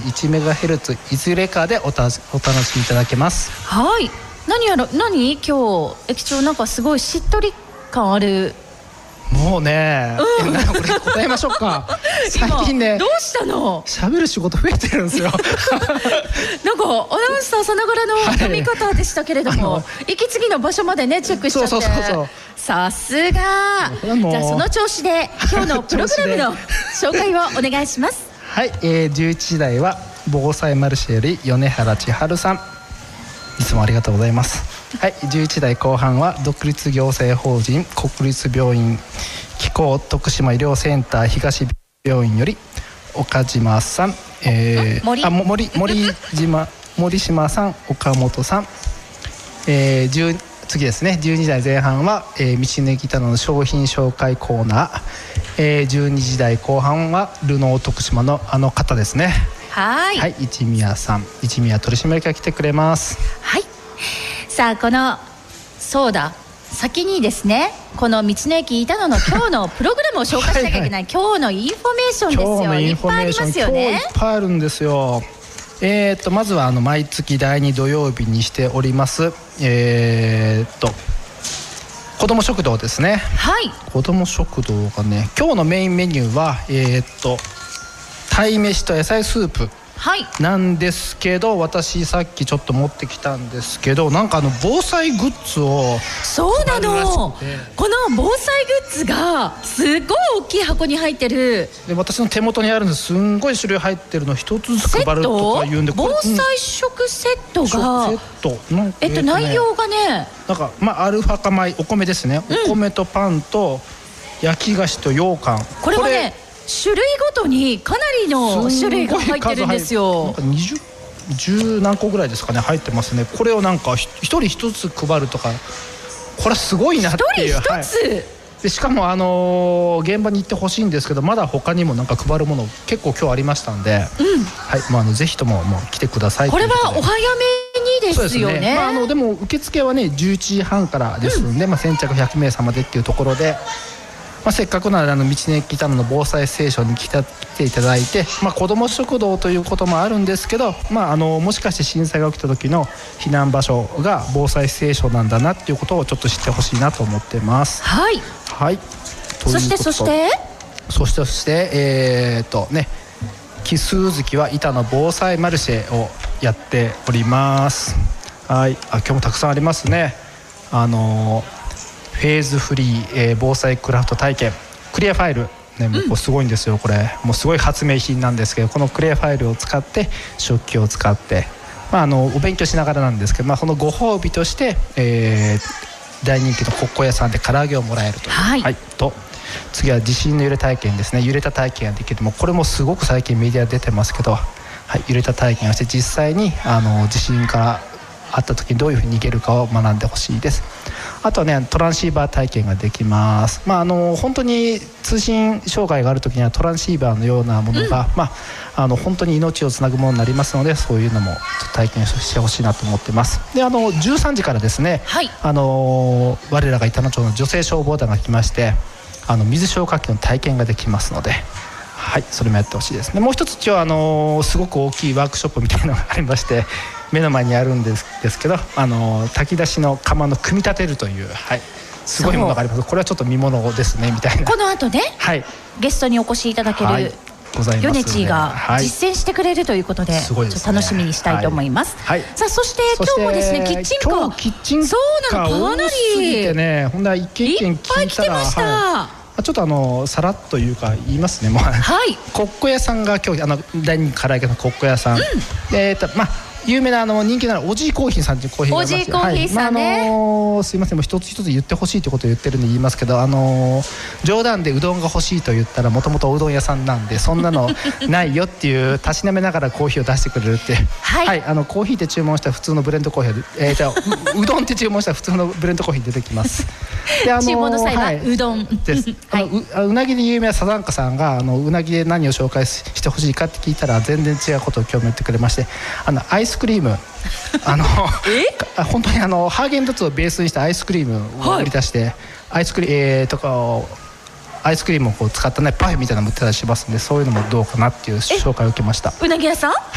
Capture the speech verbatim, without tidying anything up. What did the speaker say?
いちメガヘルツ いずれかでおたお楽しみいただけます。 はい。何やろ何今日駅長なんかすごいしっとり感ある。 もうね、 うん、 えこれ答えましょうか。最近ねどうしたの。 喋る仕事増えてるんですよ。なんかアナウンサーさながらの読み方でしたけれども、はい、息継ぎの場所までねチェックしちゃって。そうそうそうそう、さすが。じゃあその調子で今日のプログラムの紹介をお願いします。 はい、えー、じゅういちじ台は防災マルシェより米原千春さん、いつもありがとうございます。はい、じゅういち台後半は独立行政法人国立病院機構徳島医療センター東病院より岡島さん、えー、森あ森森島森島さん、岡本さん、えー、じゅう次ですね、じゅうに台前半は、えー、道の駅棚の商品紹介コーナー、えー、じゅうにじ台後半はルノー徳島のあの方ですね。 はい、 はい、一宮さん、一宮取締役が来てくれます。 はい。さあこのそうだ先にですね、この道の駅板野の今日のプログラムを紹介しなきゃいけない。はい、はい、今日のインフォメーションですよ。今日のインフォメーションいっぱいありますよね。 今日いっぱいあるんですよ。えー、とまずはあの毎月だいに土曜日にしております、えー、と子ども食堂ですね。 はい、 子ども食堂がね、今日のメインメニューはえー、と鯛めしと野菜スープなんですけど、はい、私さっきちょっと持ってきたんですけど、なんかあの防災グッズを。 そうなの、この防災グッズがすごい大きい箱に入ってる。 で私の手元にあるんです。すんごい種類入ってるの一つずつ配るとか言うんで、 防災食セットが、 うん、セットの、 えっと、内容がね、 なんか、まあ、アルファ化米お米ですね、お米とパンと焼き菓子と羊羹、 これはね種類ごとにかなりの種類が入ってるんですよ。 なんかにじゅう、じゅう何個ぐらいですかね入ってますね。これをなんか一人一つ配るとか、これすごいなっていう。 一人一つ、はい、 でしかもあのー、現場に行ってほしいんですけど、まだ他にもなんか配るもの結構今日ありましたんで、うん、はい、まあ、あのぜひとももう来てください。 これはお早めにですよね。 そうですね、まあ、あのでも受付はねじゅういちじはんからですので、うん、まあ、先着ひゃくめい様でっていうところで、まあ、せっかくならあの道の駅棚の防災ステーションに来た来ていただいて、まあ、子ども食堂ということもあるんですけど、まあ、あのもしかして震災が起きた時の避難場所が防災ステーションなんだなっていうことをちょっと知ってほしいなと思ってます。 はい、 はい、 そしてそしてそしてそしてえー、っとね奇数月は板の防災マルシェをやっております。はい、あ、今日もたくさんありますね。あのーフェーズフリー、えー、防災クラフト体験クリアファイル、ね、もうこうすごいんですよ、うん、これもうすごい発明品なんですけど、このクリアファイルを使って食器を使って、まあ、あのお勉強しながらなんですけど、まあ、そのご褒美として、えー、大人気のコッコ屋さんで唐揚げをもらえるという、 はいはい、と次は地震の揺れ体験ですね。揺れた体験ができる、もうこれもすごく最近メディア出てますけど、はい、揺れた体験をして実際にあの地震からあった時にどういうふうに逃げるかを学んでほしいです。あとはねトランシーバー体験ができます。まあ、あの本当に通信障害がある時にはトランシーバーのようなものが、うん、まあ、あの本当に命をつなぐものになりますので、そういうのも体験してほしいなと思ってます。であのじゅうさんじからですね、はい、あの我らが板野町の女性消防団が来まして、あの水消火器の体験ができますので、はい、それもやってほしいですね。もう一つ今日あのすごく大きいワークショップみたいなのがありまして、目の前にあるんですですけど、あの炊き出しの釜の組み立てるという、はい、すごいものがあります。これはちょっと見ものですねみたいな。 この後ね、 はい、 ゲストにお越しいただける、はい、ヨネチーが実践してくれるということで、はい、ちょっと楽しみにしたいと思います。はいはい、さあそして今日もですねキッチンカー、 今日キッチンカー多すぎてね、ほんで一軒一軒聞いたらいっぱい来てました。はい、 ちょっとあのさらっというか言いますね。もう、はい、コッコ屋さんが今日あの大人気唐揚げのコッコ屋さん、うん、で、えっとまあ有名なあの人気なおじいコーヒーさんというコーヒーがありまして、 おじいコーヒーさんね、 はい、まああのー、すいません、もう一つ一つ言ってほしいということを言ってるんで言いますけど、あのー、冗談でうどんが欲しいと言ったらもともとおうどん屋さんなんで、そんなのないよっていうたしなめながらコーヒーを出してくれるって、はい、はい、あのコーヒーって注文したら普通のブレンドコーヒー、えー、じゃう, うどんって注文したら普通のブレンドコーヒー出てきます。 で、あのー、注文の際はうどん、はい、です。 あの う, うなぎで有名なサザンカさんがあのうなぎで何を紹介してほしいかって聞いたら全然違うことを興味持ってくれまして、あのアイスクリームあの本当にあのハーゲンダッツをベースにしたアイスクリームを売り出して、はい、アイスクリーム、えー、とかアイスクリームをこう使ったねパフェみたいなのも売ってたりしますんで、そういうのもどうかなっていう紹介を受けました。 うなぎ屋さん